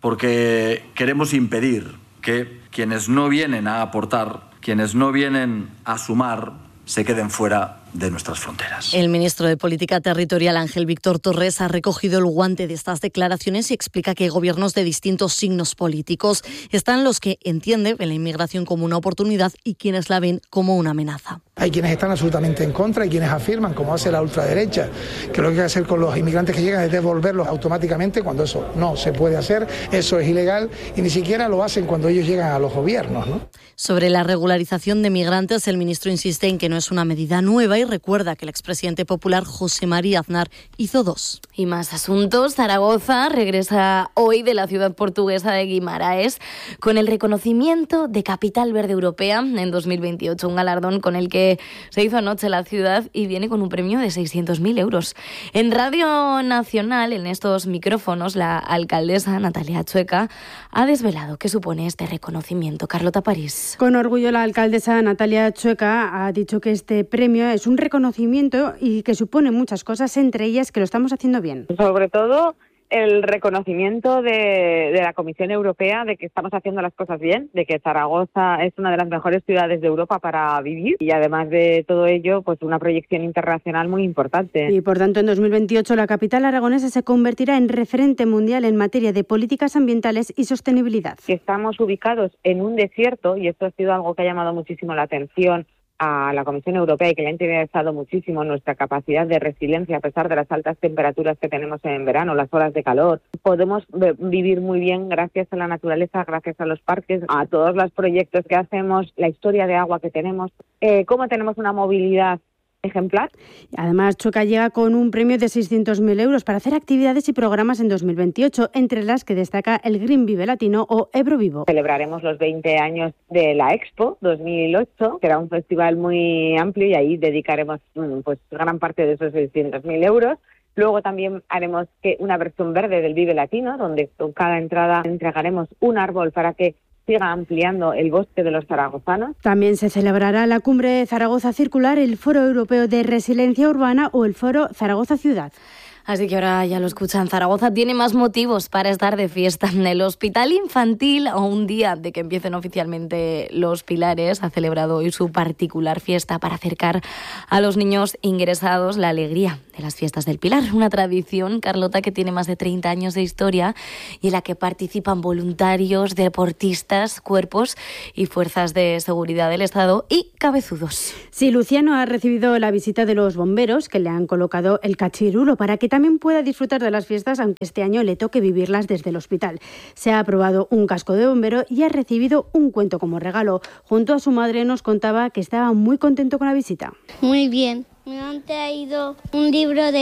Porque queremos impedir que quienes no vienen a aportar, quienes no vienen a sumar, se queden fuera de nuestras fronteras. El ministro de Política Territorial, Ángel Víctor Torres, ha recogido el guante de estas declaraciones y explica que gobiernos de distintos signos políticos están los que entienden la inmigración como una oportunidad y quienes la ven como una amenaza. Hay quienes están absolutamente en contra y quienes afirman, como hace la ultraderecha, que lo que hay que hacer con los inmigrantes que llegan es devolverlos automáticamente, cuando eso no se puede hacer, eso es ilegal y ni siquiera lo hacen cuando ellos llegan a los gobiernos, ¿no? Sobre la regularización de migrantes, el ministro insiste en que no es una medida nueva y recuerda que el expresidente popular José María Aznar hizo 2. Y más asuntos. Zaragoza regresa hoy de la ciudad portuguesa de Guimaraes con el reconocimiento de Capital Verde Europea en 2028, un galardón con el que se hizo anoche la ciudad y viene con un premio de 600.000 euros. En Radio Nacional, en estos micrófonos, la alcaldesa Natalia Chueca ha desvelado qué supone este reconocimiento. Carlota París. Con orgullo, la alcaldesa Natalia Chueca ha dicho que este premio es un reconocimiento y que supone muchas cosas, entre ellas que lo estamos haciendo bien. Sobre todo el reconocimiento de la Comisión Europea de que estamos haciendo las cosas bien, de que Zaragoza es una de las mejores ciudades de Europa para vivir y además de todo ello, pues una proyección internacional muy importante. Y por tanto, en 2028 la capital aragonesa se convertirá en referente mundial en materia de políticas ambientales y sostenibilidad. Estamos ubicados en un desierto y esto ha sido algo que ha llamado muchísimo la atención a la Comisión Europea y que le ha interesado muchísimo nuestra capacidad de resiliencia a pesar de las altas temperaturas que tenemos en verano, las horas de calor. Podemos vivir muy bien gracias a la naturaleza, gracias a los parques, a todos los proyectos que hacemos, la historia de agua que tenemos, cómo tenemos una movilidad ejemplar. Además, Chueca llega con un premio de 600.000 euros para hacer actividades y programas en 2028, entre las que destaca el Green Vive Latino o Ebro Vivo. Celebraremos los 20 años de la Expo 2008, que era un festival muy amplio y ahí dedicaremos pues gran parte de esos 600.000 euros. Luego también haremos una versión verde del Vive Latino, donde con cada entrada entregaremos un árbol para que siga ampliando el bosque de los zaragozanos. También se celebrará la Cumbre Zaragoza Circular, el Foro Europeo de Resiliencia Urbana o el Foro Zaragoza Ciudad. Así que ahora ya lo escuchan, Zaragoza tiene más motivos para estar de fiesta. En el Hospital Infantil, a un día de que empiecen oficialmente los Pilares, ha celebrado hoy su particular fiesta para acercar a los niños ingresados la alegría de las fiestas del Pilar. Una tradición, Carlota, que tiene más de 30 años de historia y en la que participan voluntarios, deportistas, cuerpos y fuerzas de seguridad del Estado y cabezudos. Sí, Luciano ha recibido la visita de los bomberos que le han colocado el cachirulo para que también pueda disfrutar de las fiestas, aunque este año le toque vivirlas desde el hospital. Se ha aprobado un casco de bombero y ha recibido un cuento como regalo. Junto a su madre nos contaba que estaba muy contento con la visita. Muy bien. Me han traído un libro de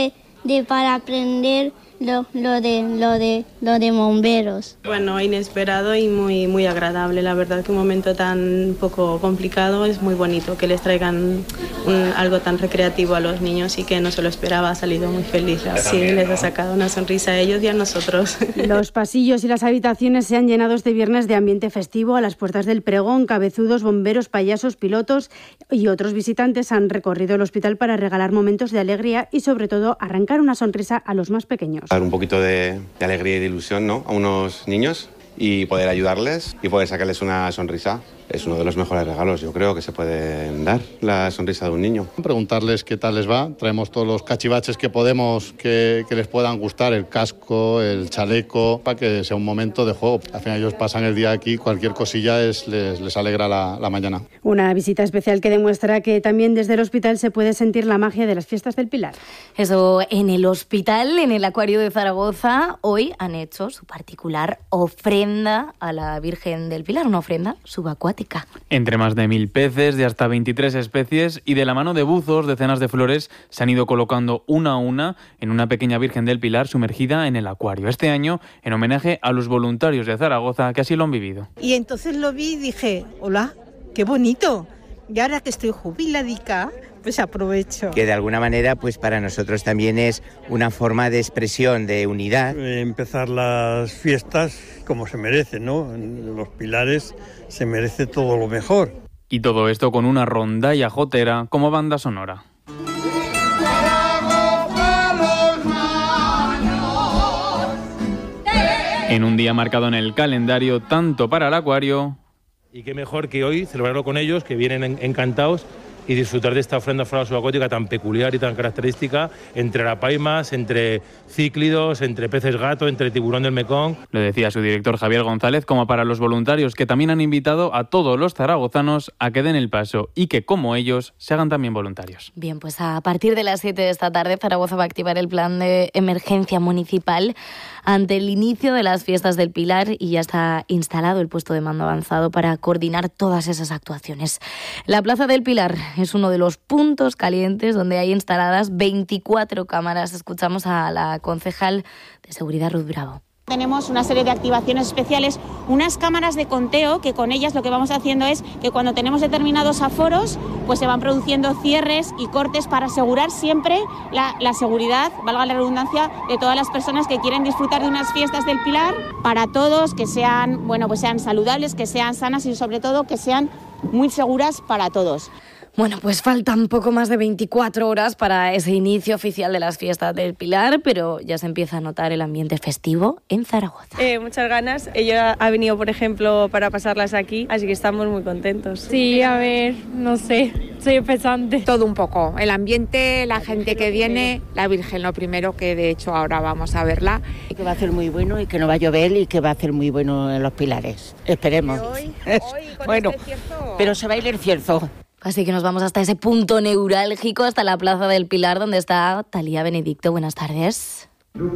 para aprender lo de bomberos. Bueno, inesperado y muy agradable. La verdad que un momento tan poco complicado es muy bonito que les traigan algo tan recreativo a los niños y que no se lo esperaba. Ha salido muy feliz. Sí, les ha sacado una sonrisa a ellos y a nosotros. Los pasillos y las habitaciones se han llenado este viernes de ambiente festivo. A las puertas del pregón, cabezudos, bomberos, payasos, pilotos y otros visitantes han recorrido el hospital para regalar momentos de alegría y sobre todo arrancar una sonrisa a los más pequeños. Dar un poquito de alegría y de ilusión, ¿no?, a unos niños y poder ayudarles y poder sacarles una sonrisa. Es uno de los mejores regalos, yo creo, que se pueden dar, la sonrisa de un niño. Preguntarles qué tal les va. Traemos todos los cachivaches que podemos que les puedan gustar, el casco, el chaleco, para que sea un momento de juego. Al final ellos pasan el día aquí, cualquier cosilla les alegra la mañana. Una visita especial que demuestra que también desde el hospital se puede sentir la magia de las fiestas del Pilar. Eso, en el hospital, en el Acuario de Zaragoza, hoy han hecho su particular ofrenda a la Virgen del Pilar, una ofrenda subacuática. Entre más de 1.000 peces de hasta 23 especies y de la mano de buzos, decenas de flores se han ido colocando una a una en una pequeña Virgen del Pilar sumergida en el acuario. Este año en homenaje a los voluntarios de Zaragoza que así lo han vivido. Y entonces lo vi y dije, hola, qué bonito. Y ahora que estoy jubiladica, pues aprovecho. Que de alguna manera, pues para nosotros también es una forma de expresión, de unidad. Empezar las fiestas como se merecen, ¿no? En los Pilares se merece todo lo mejor. Y todo esto con una rondalla jotera como banda sonora. En un día marcado en el calendario tanto para el acuario. Y qué mejor que hoy celebrarlo con ellos, que vienen encantados, y disfrutar de esta ofrenda floral subacuática tan peculiar y tan característica, entre arapaimas, entre cíclidos, entre peces gato, entre tiburón del Mekong. Lo decía su director Javier González, como para los voluntarios que también han invitado a todos los zaragozanos a que den el paso y que, como ellos, se hagan también voluntarios. Bien, pues a partir de las 7 de esta tarde, Zaragoza va a activar el plan de emergencia municipal ante el inicio de las fiestas del Pilar y ya está instalado el puesto de mando avanzado para coordinar todas esas actuaciones. La Plaza del Pilar es uno de los puntos calientes donde hay instaladas 24 cámaras. Escuchamos a la concejal de Seguridad, Ruth Bravo. Tenemos una serie de activaciones especiales, unas cámaras de conteo que con ellas lo que vamos haciendo es que cuando tenemos determinados aforos, pues se van produciendo cierres y cortes para asegurar siempre la seguridad, valga la redundancia, de todas las personas que quieren disfrutar de unas fiestas del Pilar, para todos, que sean, pues sean saludables, que sean sanas y sobre todo que sean muy seguras para todos. Bueno, pues faltan poco más de 24 horas para ese inicio oficial de las fiestas del Pilar, pero ya se empieza a notar el ambiente festivo en Zaragoza. Muchas ganas. Ella ha venido, por ejemplo, para pasarlas aquí, así que estamos muy contentos. Sí, a ver, no sé, soy expectante. Todo un poco, el ambiente, la gente que viene, la Virgen lo primero, que de hecho ahora vamos a verla. Que va a ser muy bueno y que no va a llover y que va a ser muy bueno en los Pilares. Esperemos. Hoy bueno, este cierzo... pero se va a ir el cierzo. Así que nos vamos hasta ese punto neurálgico, hasta la Plaza del Pilar, donde está Talía Benedicto. Buenas tardes.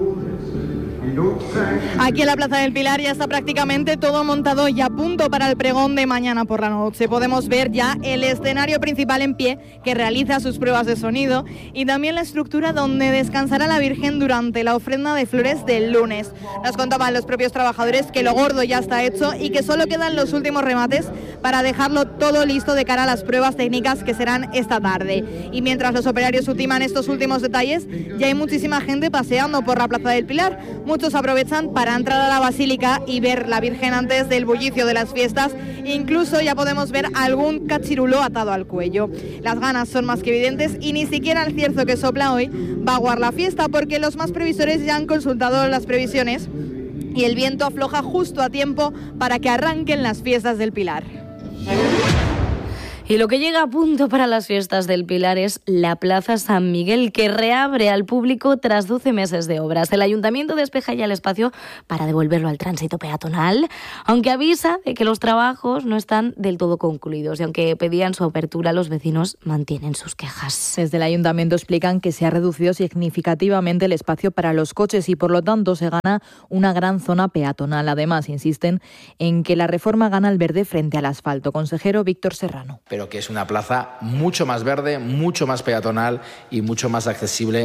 Aquí en la Plaza del Pilar ya está prácticamente todo montado y a punto para el pregón de mañana por la noche. Podemos ver ya el escenario principal en pie que realiza sus pruebas de sonido y también la estructura donde descansará la Virgen durante la ofrenda de flores del lunes. Nos contaban los propios trabajadores que lo gordo ya está hecho y que solo quedan los últimos remates para dejarlo todo listo de cara a las pruebas técnicas que serán esta tarde. Y mientras los operarios ultiman estos últimos detalles, ya hay muchísima gente paseando por la Plaza del Pilar. Muchos aprovechan para entrar a la Basílica y ver la Virgen antes del bullicio de las fiestas. Incluso ya podemos ver algún cachirulo atado al cuello. Las ganas son más que evidentes y ni siquiera el cierzo que sopla hoy va a aguar la fiesta, porque los más previsores ya han consultado las previsiones y el viento afloja justo a tiempo para que arranquen las fiestas del Pilar. Y lo que llega a punto para las fiestas del Pilar es la Plaza San Miguel, que reabre al público tras 12 meses de obras. El Ayuntamiento despeja ya el espacio para devolverlo al tránsito peatonal, aunque avisa de que los trabajos no están del todo concluidos y aunque pedían su apertura, los vecinos mantienen sus quejas. Desde el Ayuntamiento explican que se ha reducido significativamente el espacio para los coches y por lo tanto se gana una gran zona peatonal. Además, insisten en que la reforma gana el verde frente al asfalto. Consejero Víctor Serrano. Pero que es una plaza mucho más verde, mucho más peatonal y mucho más accesible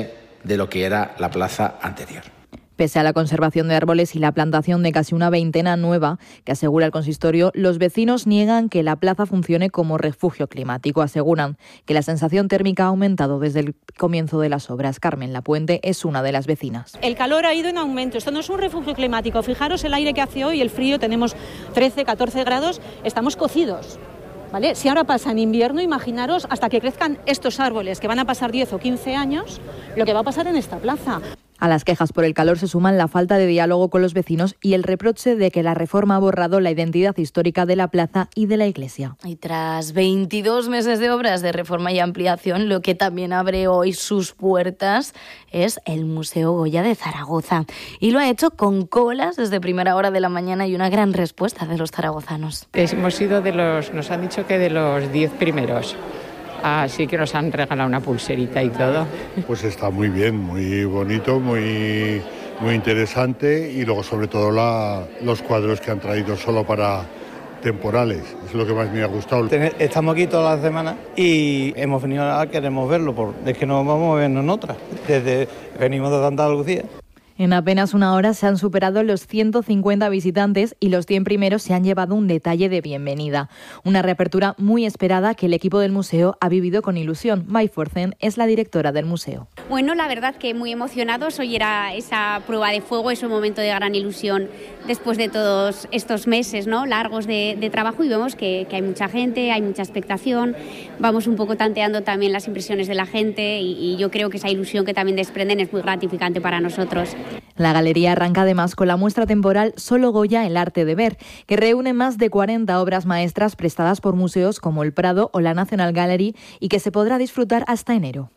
de lo que era la plaza anterior. Pese a la conservación de árboles y la plantación de casi una veintena nueva que asegura el consistorio, los vecinos niegan que la plaza funcione como refugio climático. Aseguran que la sensación térmica ha aumentado desde el comienzo de las obras. Carmen Lapuente es una de las vecinas. El calor ha ido en aumento. Esto no es un refugio climático. Fijaros el aire que hace hoy, el frío, tenemos 13, 14 grados, estamos cocidos. ¿Vale? Si ahora pasa en invierno, imaginaros hasta que crezcan estos árboles, que van a pasar 10 o 15 años, lo que va a pasar en esta plaza. A las quejas por el calor se suman la falta de diálogo con los vecinos y el reproche de que la reforma ha borrado la identidad histórica de la plaza y de la iglesia. Y tras 22 meses de obras de reforma y ampliación, lo que también abre hoy sus puertas es el Museo Goya de Zaragoza. Y lo ha hecho con colas desde primera hora de la mañana y una gran respuesta de los zaragozanos. Hemos sido nos han dicho que de los 10 primeros. Así que nos han regalado una pulserita y todo. Pues está muy bien, muy bonito, muy interesante, y luego sobre todo los cuadros que han traído solo para temporales, es lo que más me ha gustado. Estamos aquí toda la semana y hemos venido queremos verlo, es que no vamos a vernos en otra, venimos de Santa Andalucía. En apenas una hora se han superado los 150 visitantes y los 100 primeros se han llevado un detalle de bienvenida. Una reapertura muy esperada que el equipo del museo ha vivido con ilusión. May Forcen es la directora del museo. Bueno, la verdad que muy emocionados. Hoy era esa prueba de fuego, es un momento de gran ilusión después de todos estos meses, ¿no?, largos de trabajo, y vemos que hay mucha gente, hay mucha expectación. Vamos un poco tanteando también las impresiones de la gente y yo creo que esa ilusión que también desprenden es muy gratificante para nosotros. La galería arranca además con la muestra temporal Solo Goya, el arte de ver, que reúne más de 40 obras maestras prestadas por museos como el Prado o la National Gallery y que se podrá disfrutar hasta enero.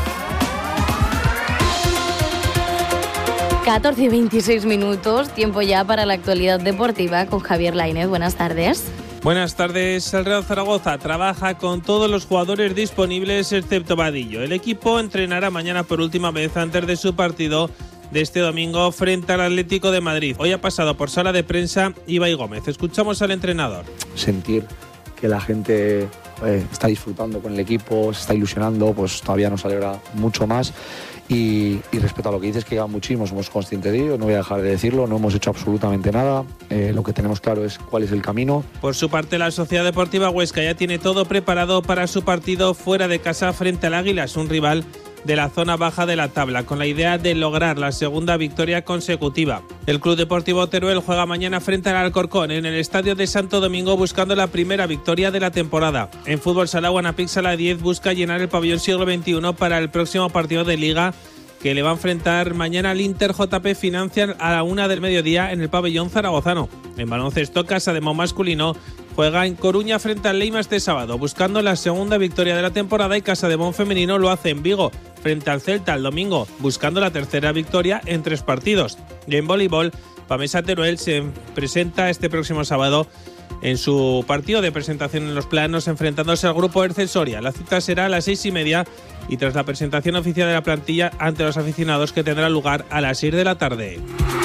14 y 26 minutos, tiempo ya para la actualidad deportiva con Javier Lainez. Buenas tardes. Buenas tardes. El Real Zaragoza trabaja con todos los jugadores disponibles excepto Vadillo. El equipo entrenará mañana por última vez antes de su partido de este domingo frente al Atlético de Madrid. Hoy ha pasado por sala de prensa Ibai Gómez. Escuchamos al entrenador. Sentir que la gente está disfrutando con el equipo, se está ilusionando, pues todavía nos alegra mucho más. Y respecto a lo que dices, que lleva muchísimo, somos conscientes de ello, no voy a dejar de decirlo, no hemos hecho absolutamente nada, lo que tenemos claro es cuál es el camino. Por su parte, la Sociedad Deportiva Huesca ya tiene todo preparado para su partido fuera de casa frente al Águilas, un rival de la zona baja de la tabla, con la idea de lograr la segunda victoria consecutiva. El Club Deportivo Teruel juega mañana frente al Alcorcón en el Estadio de Santo Domingo buscando la primera victoria de la temporada. En fútbol sala, Guanapix Sala 10 busca llenar el pabellón siglo XXI para el próximo partido de Liga que le va a enfrentar mañana al Inter JP Financial a la 1 del mediodía en el pabellón zaragozano. En baloncesto, Casa de Mon masculino juega en Coruña frente al Leima este sábado, buscando la segunda victoria de la temporada, y Casa de Mon femenino lo hace en Vigo frente al Celta el domingo, buscando la tercera victoria en 3 partidos. Y en voleibol, Pamesa Teruel se presenta este próximo sábado en su partido de presentación en los planos, enfrentándose al grupo Ercel Soria. La cita será a las 6:30 y tras la presentación oficial de la plantilla ante los aficionados, que tendrá lugar a las 6 de la tarde.